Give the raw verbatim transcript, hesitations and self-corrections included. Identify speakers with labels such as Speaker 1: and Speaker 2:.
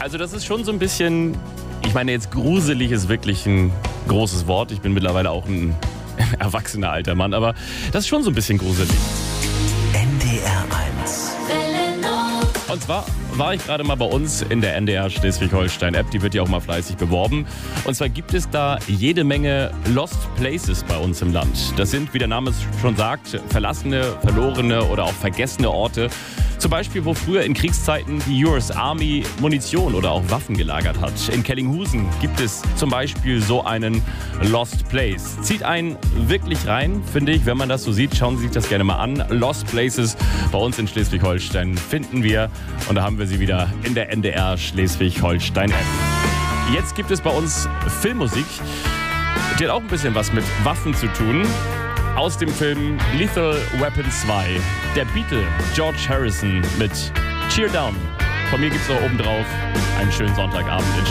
Speaker 1: Also das ist schon so ein bisschen, ich meine jetzt gruselig ist wirklich ein großes Wort. Ich bin mittlerweile auch ein erwachsener alter Mann, aber das ist schon so ein bisschen gruselig.
Speaker 2: N D R eins.
Speaker 1: Und zwar war ich gerade mal bei uns in der N D R Schleswig-Holstein-App, die wird ja auch mal fleißig beworben. Und zwar gibt es da jede Menge Lost Places bei uns im Land. Das sind, wie der Name es schon sagt, verlassene, verlorene oder auch vergessene Orte. Zum Beispiel, wo früher in Kriegszeiten die U S Army Munition oder auch Waffen gelagert hat. In Kellinghusen gibt es zum Beispiel so einen Lost Place. Zieht einen wirklich rein, finde ich. Wenn man das so sieht, schauen Sie sich das gerne mal an. Lost Places bei uns in Schleswig-Holstein finden wir. Und da haben wir sie wieder in der N D R Schleswig-Holstein-App. Jetzt gibt es bei uns Filmmusik. Die hat auch ein bisschen was mit Waffen zu tun. Aus dem Film Lethal Weapon zwei. Der Beatle George Harrison mit Cheer Down. Von mir gibt's noch oben drauf einen schönen Sonntagabend in